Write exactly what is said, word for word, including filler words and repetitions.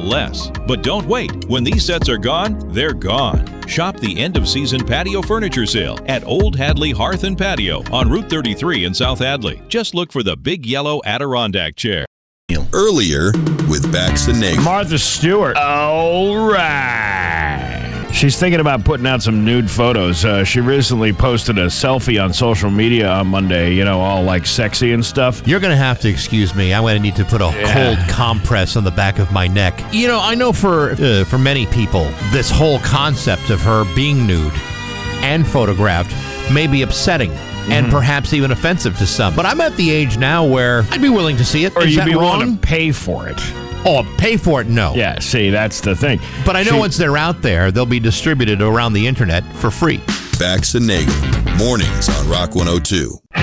less. But don't wait. When these sets are gone, they're gone. Shop the end-of-season patio furniture sale at Old Hadley Hearth and Patio on Route thirty-three in South Hadley. Just look for the big yellow Adirondack chair. Earlier with Bax and Nagel. Martha Stewart. All right. She's thinking about putting out some nude photos. Uh, she recently posted a selfie on social media on Monday, you know, all like sexy and stuff. You're going to have to excuse me. I'm going to need to put a Yeah. cold compress on the back of my neck. You know, I know for uh, for many people, this whole concept of her being nude and photographed may be upsetting. And Mm-hmm. perhaps even offensive to some. But I'm at the age now where I'd be willing to see it. Or Is you'd that be wrong? willing to pay for it. Oh, pay for it? No. Yeah, see, that's the thing. But I know She- once they're out there, they'll be distributed around the internet for free. Bax and Nagel. Mornings on Rock one oh two.